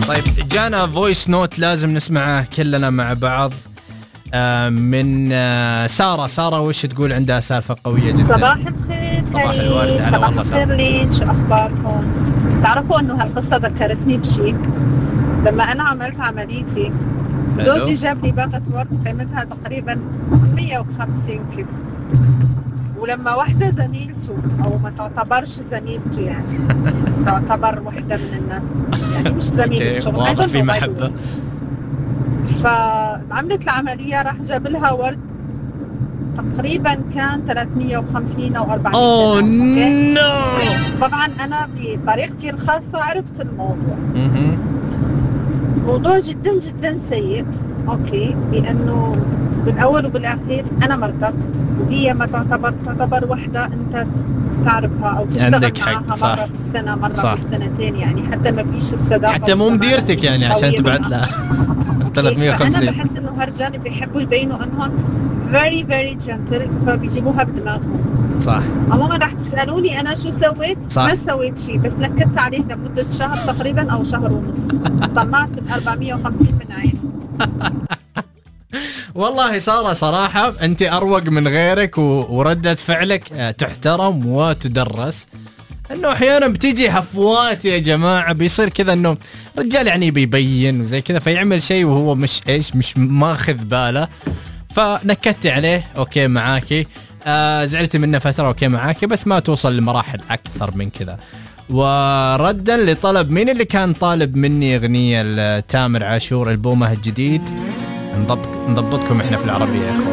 طيب جانا فويس نوت لازم نسمعه كلنا مع بعض من سارة وش تقول؟ عندها سالفة قوية جدا. صباح الخير. صباح الورد. هلا صباح والله الخير لين، شو أخباركم؟ تعرفوا أنه هالقصة ذكرتني بشيء. لما أنا عملت عمليتي زوجي جاب لي باقة ورد قيمتها تقريبا 150 كيلو، ولما واحدة زميلته أو ما تعتبرش زميلته يعني تعتبر واحدة من الناس يعني مش زميلة شغل، واضح في محبة، فعملت العملية راح جاب لها ورد تقريبا كان 350 أو 400. أوه نو. طبعا أنا بطريقتي الخاصة عرفت موضوع جدا جدا سيء، أوكي، لأنه بالأول وبالأخير أنا مرتك وهي ما تعتبر واحدة أنت تعرفها أو تشتغل معها مرة بالسنة مرة صح. بالسنتين، يعني حتى ما فيش الصداقة، حتى مو مديرتك يعني عشان تبعت لها 350. أنا بحس إنه هالرجال بيحبوا يبينوا إنهم very very gentle، فبيجيبوها بدماغهم. صح. عموما راح تسألوني أنا شو سويت؟ صح. ما سويت شيء، بس نكدت عليه لمدة شهر تقريبا أو شهر ونص. طلعت 450 من عينه. والله سارة صراحة أنت أروق من غيرك وردة فعلك تحترم وتدرس. إنه أحيانا بتيجي هفوات يا جماعة، بيصير كذا إنه رجال يعني بيبين وزي كذا فيعمل شيء وهو مش ماخذ باله، فنكدت عليه أوكي معاكي، زعلت منه فترة أوكي معاكي، بس ما توصل لمراحل أكثر من كذا. وردا لطلب مين اللي كان طالب مني أغنية لتامر عاشور ألبومه الجديد، نضبطكم إحنا في العربية يا إخوان.